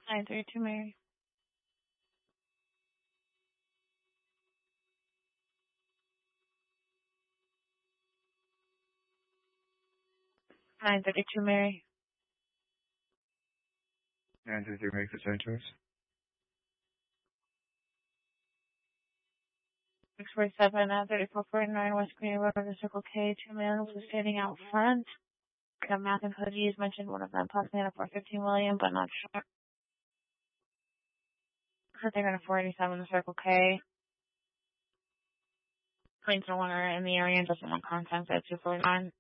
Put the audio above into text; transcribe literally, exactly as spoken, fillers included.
nine thirty-two Mary. nine thirty-two Mary. nine thirty-two Mary for Saint Louis. six forty-seven at thirty-four forty-nine West Green Road on the Circle K. Two men was standing out front. The Math and Hoodies mentioned one of them possibly had a four fifteen William, but not sure. I think on a four eighty-seven the Circle K. Planes no longer in the area and doesn't want contents at two forty-nine.